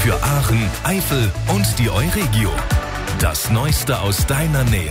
Für Aachen, Eifel und die Euregio. Das Neueste aus deiner Nähe.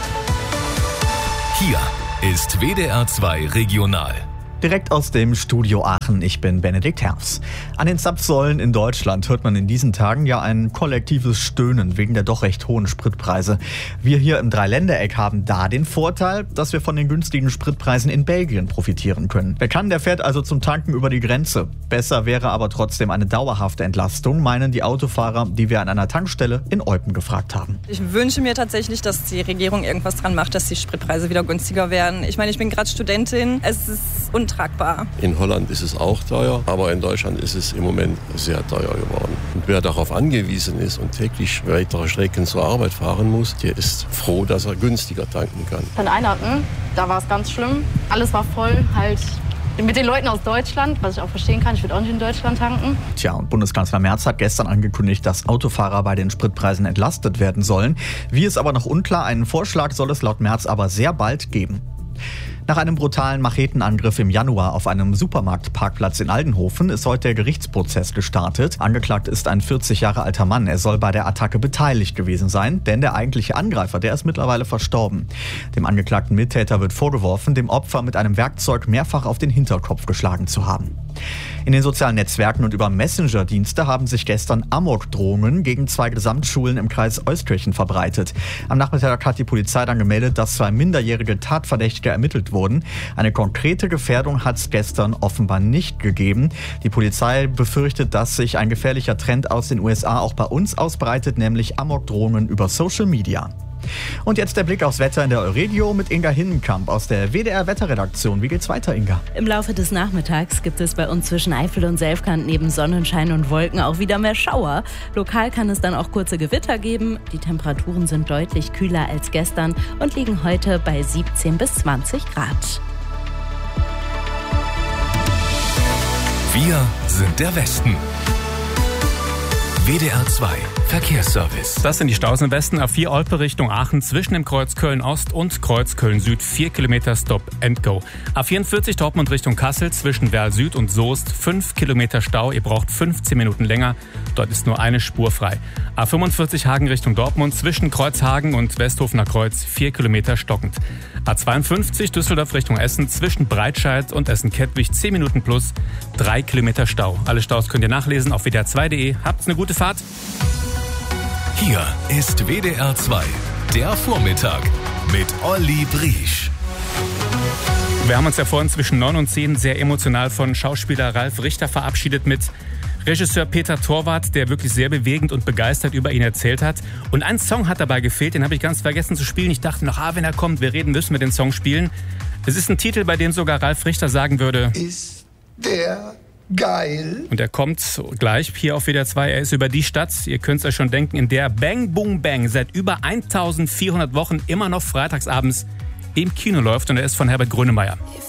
Hier ist WDR 2 Regional. Direkt aus dem Studio Aachen, ich bin Benedikt Herfs. An den Zapfsäulen in Deutschland hört man in diesen Tagen ja ein kollektives Stöhnen wegen der doch recht hohen Spritpreise. Wir hier im Dreiländereck haben da den Vorteil, dass wir von den günstigen Spritpreisen in Belgien profitieren können. Wer kann, der fährt also zum Tanken über die Grenze. Besser wäre aber trotzdem eine dauerhafte Entlastung, meinen die Autofahrer, die wir an einer Tankstelle in Eupen gefragt haben. Ich wünsche mir tatsächlich, dass die Regierung irgendwas dran macht, dass die Spritpreise wieder günstiger werden. Ich meine, ich bin gerade Studentin, es ist untragbar. In Holland ist es auch teuer, aber in Deutschland ist es im Moment sehr teuer geworden. Und wer darauf angewiesen ist und täglich weitere Strecken zur Arbeit fahren muss, der ist froh, dass er günstiger tanken kann. Von Einatmen, da war es ganz schlimm. Alles war voll, halt mit den Leuten aus Deutschland, was ich auch verstehen kann. Ich würde auch nicht in Deutschland tanken. Tja, und Bundeskanzler Merz hat gestern angekündigt, dass Autofahrer bei den Spritpreisen entlastet werden sollen. Wie ist aber noch unklar. Einen Vorschlag soll es laut Merz aber sehr bald geben. Nach einem brutalen Machetenangriff im Januar auf einem Supermarktparkplatz in Aldenhofen ist heute der Gerichtsprozess gestartet. Angeklagt ist ein 40 Jahre alter Mann. Er soll bei der Attacke beteiligt gewesen sein, denn der eigentliche Angreifer, der ist mittlerweile verstorben. Dem angeklagten Mittäter wird vorgeworfen, dem Opfer mit einem Werkzeug mehrfach auf den Hinterkopf geschlagen zu haben. In den sozialen Netzwerken und über Messenger-Dienste haben sich gestern Amok-Drohungen gegen 2 Gesamtschulen im Kreis Euskirchen verbreitet. Am Nachmittag hat die Polizei dann gemeldet, dass 2 minderjährige Tatverdächtige ermittelt wurden. Eine konkrete Gefährdung hat es gestern offenbar nicht gegeben. Die Polizei befürchtet, dass sich ein gefährlicher Trend aus den USA auch bei uns ausbreitet, nämlich Amok-Drohungen über Social Media. Und jetzt der Blick aufs Wetter in der Euregio mit Inga Hinnenkamp aus der WDR-Wetterredaktion. Wie geht's weiter, Inga? Im Laufe des Nachmittags gibt es bei uns zwischen Eifel und Selfkant neben Sonnenschein und Wolken auch wieder mehr Schauer. Lokal kann es dann auch kurze Gewitter geben. Die Temperaturen sind deutlich kühler als gestern und liegen heute bei 17 bis 20 Grad. Wir sind der Westen. WDR 2 Verkehrsservice. Das sind die Staus im Westen. A4 Olpe Richtung Aachen zwischen dem Kreuz Köln-Ost und Kreuz Köln-Süd 4 Kilometer Stop and Go. A44 Dortmund Richtung Kassel zwischen Werl Süd und Soest 5 Kilometer Stau. Ihr braucht 15 Minuten länger. Dort ist nur eine Spur frei. A45 Hagen Richtung Dortmund zwischen Kreuzhagen und Westhofener Kreuz 4 Kilometer stockend. A52 Düsseldorf Richtung Essen zwischen Breitscheid und Essen-Kettwig 10 Minuten plus 3 Kilometer Stau. Alle Staus könnt ihr nachlesen auf wdr2.de. Habt's eine gute Fahrt. Hier ist WDR 2, der Vormittag mit Olli Briesch. Wir haben uns ja vorhin zwischen 9 und 10 sehr emotional von Schauspieler Ralf Richter verabschiedet mit Regisseur Peter Torwart, der wirklich sehr bewegend und begeistert über ihn erzählt hat. Und ein Song hat dabei gefehlt, den habe ich ganz vergessen zu spielen. Ich dachte noch, wenn er kommt, müssen wir den Song spielen. Es ist ein Titel, bei dem sogar Ralf Richter sagen würde: Ist der geil. Und er kommt gleich hier auf WDR 2. Er ist über die Stadt, ihr könnt es euch schon denken, in der Bang Boom Bang seit über 1400 Wochen immer noch freitagsabends im Kino läuft. Und er ist von Herbert Grönemeyer.